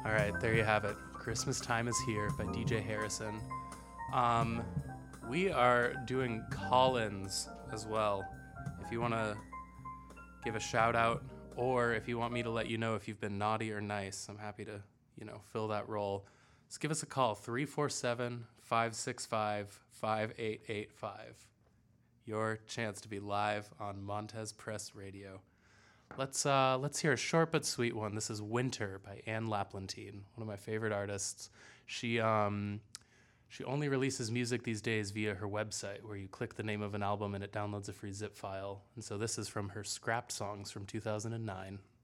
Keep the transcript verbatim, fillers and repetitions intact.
All right, there you have it. Christmas Time is Here by D J Harrison. Um, we are doing call-ins as well. If you want to give a shout out, or if you want me to let you know if you've been naughty or nice, I'm happy to, you know, fill that role. Just give us a call, three four seven, five six five, five eight eight five. Your chance to be live on Montez Press Radio. Let's uh, let's hear a short but sweet one. This is Winter by Anne Laplantine, one of my favorite artists. She um, she only releases music these days via her website, where you click the name of an album and it downloads a free zip file. And so this is from her Scrapped Songs from two thousand nine.